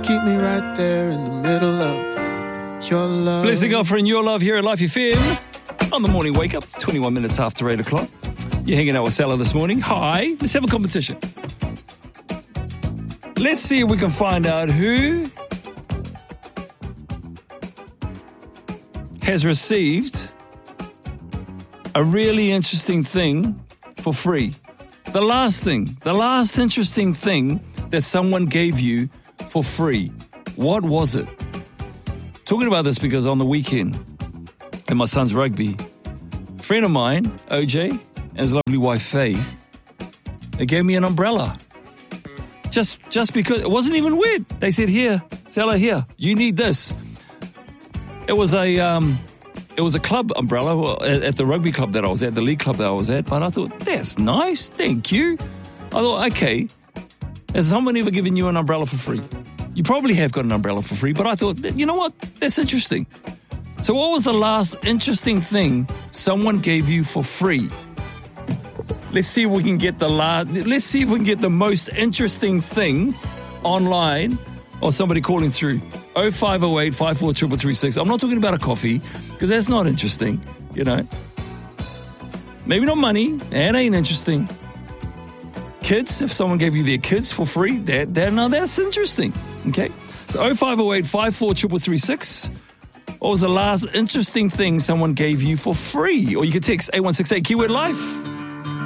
keep me right there in the middle of your love. Blessing offering your love here at Life FM. On the morning wake up, 21 minutes after 8 o'clock. You're hanging out with Salah this morning. Hi, let's have a competition. Let's see if we can find out who has received a really interesting thing for free. The last interesting thing that someone gave you for free. What was it? Talking about this because on the weekend at my son's rugby, a friend of mine, OJ, and his lovely wife, Faye, they gave me an umbrella. Just because, it wasn't even weird. They said, here, Salah, here, you need this. It was a club umbrella at the rugby club that I was at, the league club that I was at, but I thought, that's nice, thank you. I thought, okay, has someone ever given you an umbrella for free? You probably have got an umbrella for free, but I thought, you know what, that's interesting. So what was the last interesting thing someone gave you for free? Let's see if we can get the most interesting thing online or somebody calling through. 0508 54 336. I'm not talking about a coffee because that's not interesting, you know. Maybe not money, that ain't interesting. Kids, if someone gave you their kids for free, that's interesting, okay? So 0508 54 336. What was the last interesting thing someone gave you for free? Or you could text 8168 keyword life.